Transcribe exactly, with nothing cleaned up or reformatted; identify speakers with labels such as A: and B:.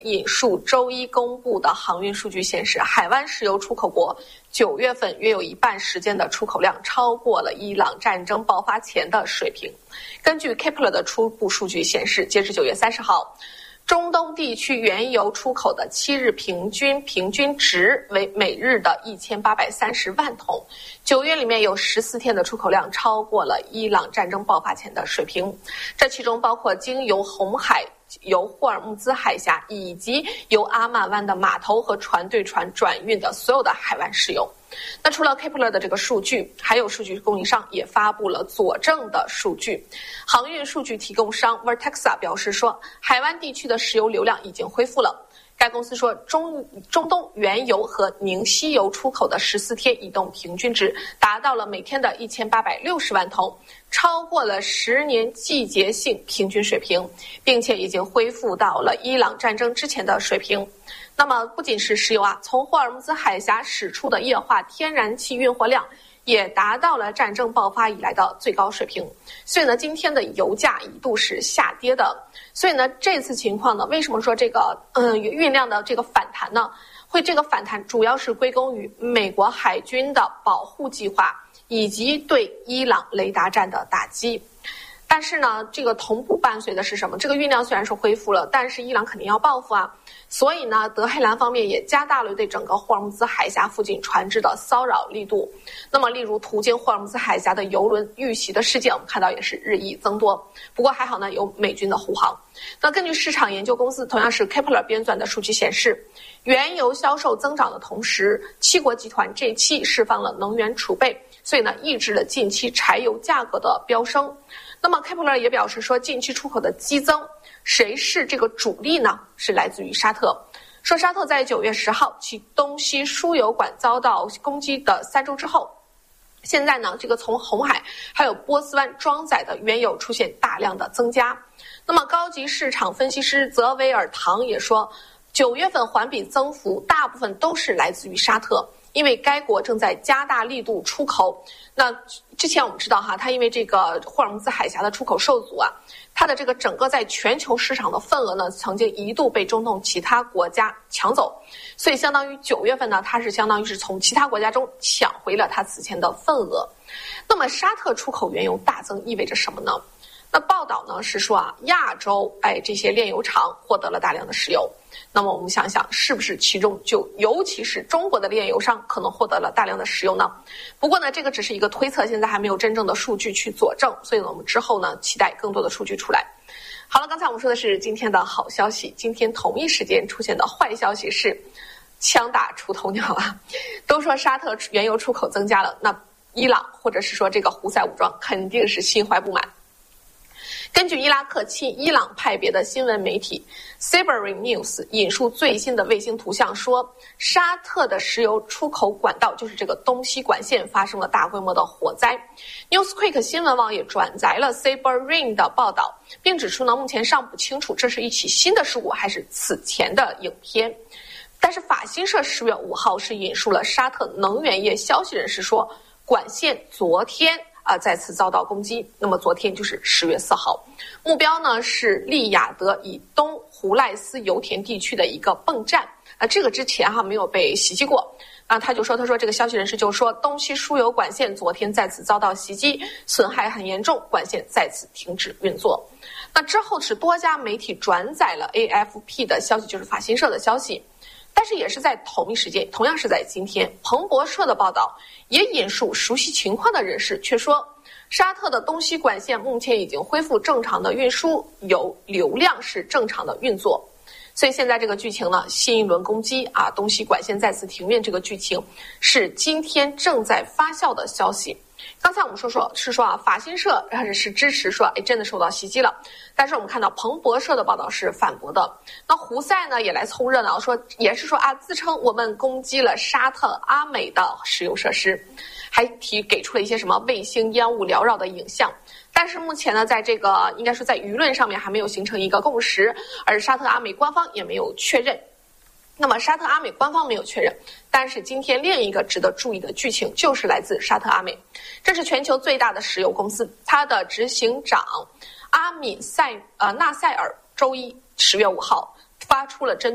A: 引述周一公布的航运数据显示，海湾石油出口国九月份约有一半时间的出口量超过了伊朗战争爆发前的水平。根据 Kpler 的初步数据显示，截至九月三十号，中东地区原油出口的七日平均平均值为每日的一千八百三十万桶，九月里面有十四天的出口量超过了伊朗战争爆发前的水平，这其中包括经由红海、由霍尔木兹海峡以及由阿曼湾的码头和船对船转运的所有的海湾石油。那除了 Kpler 的这个数据，还有数据供应商也发布了佐证的数据。航运数据提供商 Vertexa 表示说，海湾地区的石油流量已经恢复了。该公司说，中中东原油和凝稀油出口的十四天移动平均值达到了每天的一千八百六十万桶，超过了十年季节性平均水平，并且已经恢复到了伊朗战争之前的水平。那么不仅是石油啊，从霍尔木兹海峡驶出的液化天然气运货量也达到了战争爆发以来的最高水平。所以呢，今天的油价一度是下跌的。所以呢，这次情况呢，为什么说这个嗯运量的这个反弹呢？会这个反弹主要是归功于美国海军的保护计划以及对伊朗雷达站的打击。但是呢，这个同步伴随的是什么？这个运量虽然是恢复了，但是伊朗肯定要报复啊。所以呢，德黑兰方面也加大了对整个霍尔木兹海峡附近船只的骚扰力度。那么，例如途经霍尔木兹海峡的油轮遇袭的事件，我们看到也是日益增多。不过还好呢，有美军的护航。那根据市场研究公司同样是 Kpler 编纂的数据显示，原油销售增长的同时，七国集团这期释放了能源储备，所以呢，抑制了近期柴油价格的飙升。那么 Kpler 也表示说，近期出口的激增，谁是这个主力呢？是来自于沙特。说沙特在九月十号其东西输油管遭到攻击的三周之后，现在呢，这个从红海还有波斯湾装载的原油出现大量的增加。那么高级市场分析师泽维尔唐也说，九月份环比增幅大部分都是来自于沙特，因为该国正在加大力度出口。那之前我们知道哈，它因为这个霍尔木兹海峡的出口受阻啊，它的这个整个在全球市场的份额呢，曾经一度被中东其他国家抢走，所以相当于九月份呢，它是相当于是从其他国家中抢回了它此前的份额。那么沙特出口原油大增意味着什么呢？那报道呢是说啊，亚洲哎这些炼油厂获得了大量的石油。那么我们想想，是不是其中就尤其是中国的炼油商可能获得了大量的石油呢？不过呢，这个只是一个推测，现在还没有真正的数据去佐证，所以呢，我们之后呢期待更多的数据出来。好了，刚才我们说的是今天的好消息，今天同一时间出现的坏消息是枪打出头鸟啊！都说沙特原油出口增加了，那伊朗或者是说这个胡塞武装肯定是心怀不满。根据伊拉克亲伊朗派别的新闻媒体 Sabrin News 引述最新的卫星图像说，沙特的石油出口管道，就是这个东西管线发生了大规模的火灾。Newsquake 新闻网也转载了 Sabrin 的报道，并指出呢，目前尚不清楚这是一起新的事故还是此前的影片。但是法新社十月五号是引述了沙特能源业消息人士说，管线昨天啊，再次遭到攻击。那么昨天就是十月四号，目标呢是利雅得以东胡赖斯油田地区的一个泵站。啊，这个之前哈没有被袭击过。啊，他就说，他说这个消息人士就说，东西输油管线昨天再次遭到袭击，损害很严重，管线再次停止运作。那之后是多家媒体转载了 A F P 的消息，就是法新社的消息。但是也是在同一时间，同样是在今天，彭博社的报道也引述熟悉情况的人士，却说沙特的东西管线目前已经恢复正常的运输，有流量是正常的运作。所以现在这个剧情呢，新一轮攻击啊，东西管线再次停运，这个剧情是今天正在发酵的消息。刚才我们说说是说啊，法新社还是是支持说，哎，真的受到袭击了。但是我们看到彭博社的报道是反驳的。那胡塞呢也来凑热闹，说也是说啊，自称我们攻击了沙特阿美的石油设施，还提给出了一些什么卫星烟雾缭绕的影像。但是目前呢，在这个应该说在舆论上面还没有形成一个共识，而沙特阿美官方也没有确认。那么沙特阿美官方没有确认，但是今天另一个值得注意的剧情就是来自沙特阿美，这是全球最大的石油公司，它的执行长阿敏塞呃纳塞尔周一十月五号发出了针